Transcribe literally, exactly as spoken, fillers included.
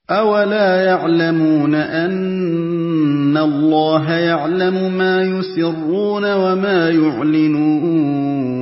أَوَلَا يَعْلَمُونَ أَنَّ اللَّهَ يَعْلَمُ مَا يُسِرُّونَ وَمَا يُعْلِنُونَ